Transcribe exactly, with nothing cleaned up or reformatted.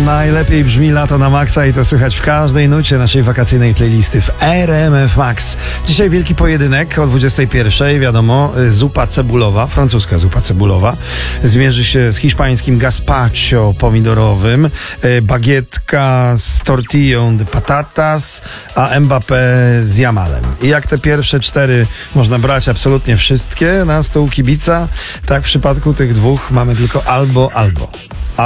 Najlepiej brzmi lato na maksa i to słychać w każdej nucie naszej wakacyjnej playlisty w R M F Max. Dzisiaj wielki pojedynek o dwudziestej pierwszej, wiadomo, zupa cebulowa, francuska zupa cebulowa, zmierzy się z hiszpańskim gazpacho pomidorowym, bagietka z tortillą de patatas, a Mbappé z Yamalem. I jak te pierwsze cztery można brać absolutnie wszystkie na stół kibica, tak w przypadku tych dwóch mamy tylko albo, albo.